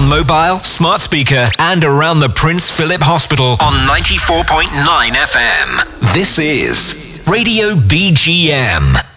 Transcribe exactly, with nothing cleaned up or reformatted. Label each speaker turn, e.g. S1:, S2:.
S1: on mobile, smart speaker, and around the Prince Philip Hospital on ninety-four point nine F M. This is Radio B G M.